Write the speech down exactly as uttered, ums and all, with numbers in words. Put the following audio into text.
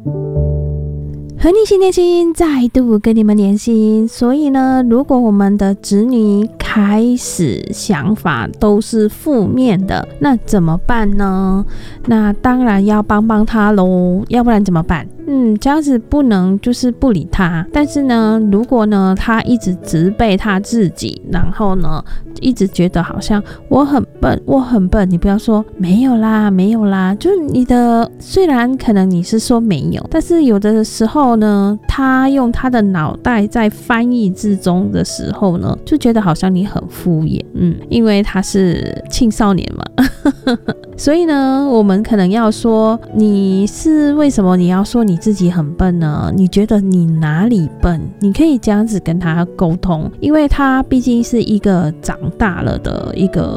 和你心连心，再度跟你们连心。所以呢，如果我们的子女开始想法都是负面的，那怎么办呢？那当然要帮帮他咯，要不然怎么办？嗯，这样子不能就是不理他。但是呢，如果呢他一直责备他自己，然后呢一直觉得好像我很笨，我很笨，你不要说没有啦，没有啦，就是你的虽然可能你是说没有，但是有的时候呢，他用他的脑袋在翻译之中的时候呢，就觉得好像你很敷衍，嗯，因为他是青少年嘛。所以呢，我们可能要说，你是为什么你要说你自己很笨呢？你觉得你哪里笨？你可以这样子跟他沟通，因为他毕竟是一个长大了的一个